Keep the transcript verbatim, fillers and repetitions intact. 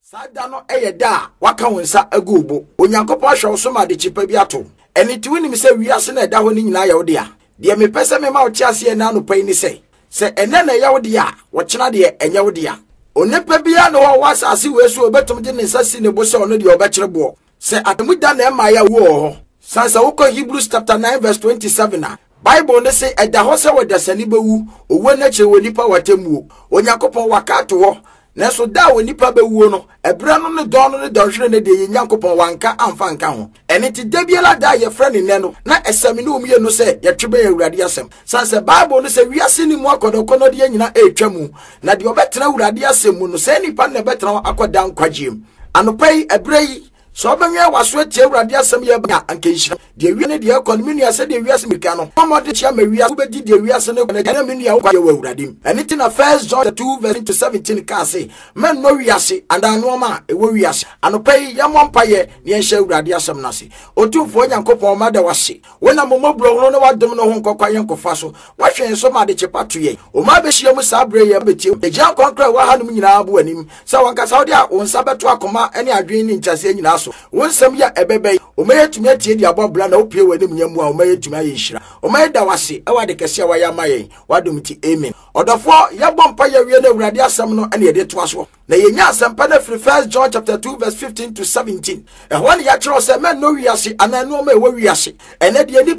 Sada no eye da waka wonsa agubo onyankopon ahwe so ma de chipa bi ato eni ti woni mi se wiase na da ho ni nyina ya wode a de me pese me ma wo chiase na no pai ni se se ene na ya wode a wo chena de enye wode a onepa bia no wo wasase wesu obetum de ne sasi ne bo se ono de obekere bo se atemu da na ma ya wo ho sansa wo ko Hebrews chapter nine verse twenty-seven a Bible ne se eda ho se wo dasani bewu owo na che woni pa watemu onyankopon wakato ho na so da woni pa bewuo no ebra no ne don no ne dɔhwere ne de nyankopon wanka amfa nka ho ene ti dabiela da ye frɛ ne ne no na esami ne omie no se ye twebe ye awurade asɛm sanse Bible no se wiase ni mu akodokono de nyina etwamu na de obetena awurade asɛm mu no se nipa ne betena akoda nkwagiem anopai ebrei so obenwe waso atie awurade asɛm ye ba ankenhyira de wi ne de economy nua se de wiase mika no momode chia ma wiase wo bedi de wiase ne na de me nua wo ye awurade ene ti na First John two verse seventeen ka se men no wiase anda no ma e wo wiase anopai ya mompaye ne enhye awurade asɛm na se otumfo nyankopɔn ma da wase wona momobro no na wadom no ho nkokwa yenkofa so wahwen so ma de chepato ye o ma be hia mu sabre ye betie egia konkra wa hanum nyina abo anim sa wanka saudi a wonsa beto akoma ene adwen ni nkyase nyina so wonsam ya ebebe o ma yetumi atie di abobla na opie wani mnyamu a o ma yetumi ayinhira o ma da wase e wade kese wa ya mayen wadom ti amen odofo ya bompa ya wie na awurade asɛm no ene yede to aso na yenya asɛmpa na free First John chapter two verse fifteen to seventeen e ho ne ya kyerɛ sɛ men no wiase ana no ma e wo wiase ene de